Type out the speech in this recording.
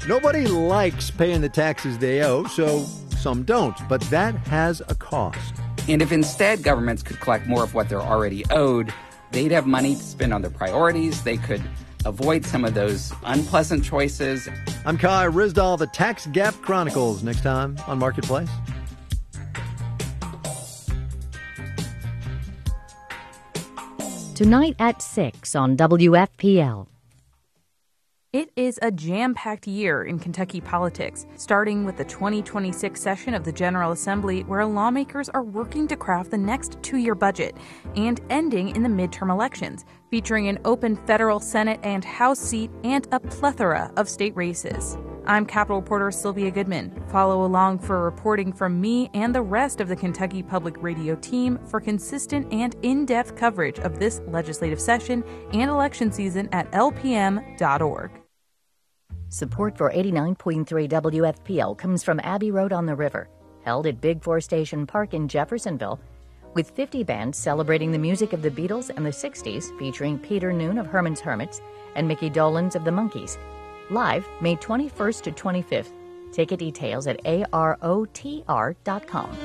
Nobody likes paying the taxes they owe, so some don't. But that has a cost. And if instead governments could collect more of what they're already owed, they'd have money to spend on their priorities. They could avoid some of those unpleasant choices. I'm Kai Ryssdal, the Tax Gap Chronicles, next time on Marketplace. Tonight at 6 on WFPL. It is a jam-packed year in Kentucky politics, starting with the 2026 session of the General Assembly, where lawmakers are working to craft the next two-year budget, and ending in the midterm elections, featuring an open federal Senate and House seat and a plethora of state races. I'm Capitol reporter Sylvia Goodman. Follow along for reporting from me and the rest of the Kentucky Public Radio team for consistent and in-depth coverage of this legislative session and election season at lpm.org. Support for 89.3 WFPL comes from Abbey Road on the River, held at Big Four Station Park in Jeffersonville, with 50 bands celebrating the music of the Beatles and the 60s, featuring Peter Noon of Herman's Hermits and Mickey Dolenz of the Monkees. Live May 21st to 25th. Ticket details at arotr.com.